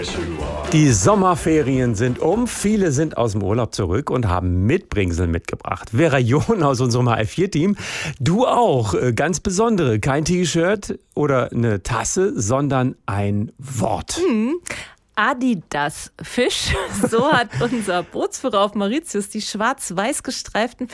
Die Sommerferien sind viele sind aus dem Urlaub zurück und haben Mitbringsel mitgebracht. Vera John aus unserem HR4-Team, du auch, ganz besondere, kein T-Shirt oder eine Tasse, sondern ein Wort. Adidas Fisch, so hat unser Bootsführer auf Mauritius die schwarz-weiß gestreiften